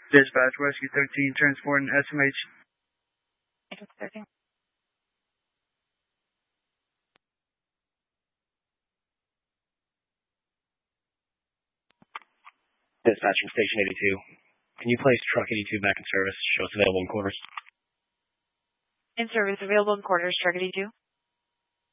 Dispatch, Rescue 13, transporting SMH. 13. Dispatching Station 82. Can you place Truck 82 back in service? Show us available in quarters. In service, available in quarters, Truck 82.